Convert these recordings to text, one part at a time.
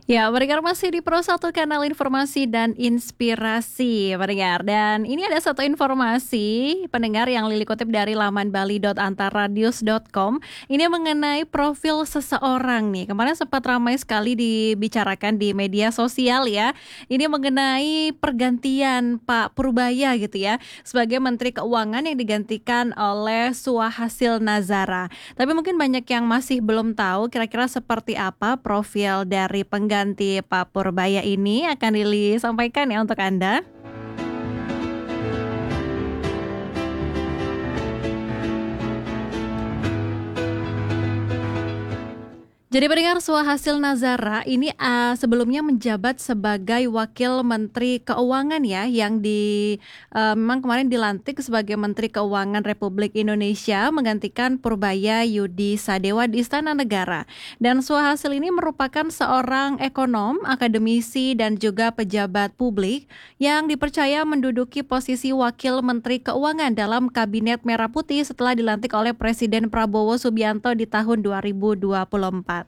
Ya, pendengar masih di Pro 1 Kanal Informasi dan Inspirasi, pendengar. Dan ini ada satu informasi, pendengar, yang Lili kutip dari laman bali.antarradius.com. Ini mengenai profil seseorang nih. Kemarin sempat ramai sekali dibicarakan di media sosial ya. Ini mengenai pergantian Pak Purbaya gitu ya, sebagai Menteri Keuangan yang digantikan oleh Suhasil Nazara. Tapi mungkin banyak yang masih belum tahu kira-kira seperti apa profil dari pengganti Pak Purbaya ini. Akan Lili sampaikan ya untuk Anda. Jadi pendengar, Suhasil Nazara ini sebelumnya menjabat sebagai Wakil Menteri Keuangan ya, yang memang kemarin dilantik sebagai Menteri Keuangan Republik Indonesia menggantikan Purbaya Yudi Sadewa di Istana Negara. Dan Suhasil ini merupakan seorang ekonom, akademisi, dan juga pejabat publik yang dipercaya menduduki posisi Wakil Menteri Keuangan dalam Kabinet Merah Putih setelah dilantik oleh Presiden Prabowo Subianto di tahun 2024.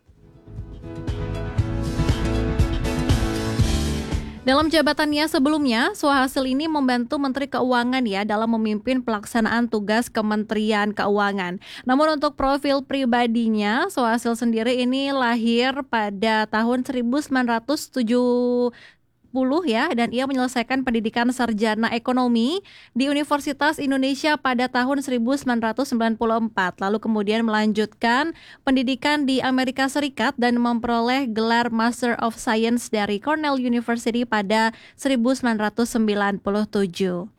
Dalam jabatannya sebelumnya, Suhasil ini membantu Menteri Keuangan ya dalam memimpin pelaksanaan tugas Kementerian Keuangan. Namun untuk profil pribadinya, Suhasil sendiri ini lahir pada tahun 1970 ya, dan ia menyelesaikan pendidikan sarjana ekonomi di Universitas Indonesia pada tahun 1994, lalu kemudian melanjutkan pendidikan di Amerika Serikat dan memperoleh gelar Master of Science dari Cornell University pada 1997.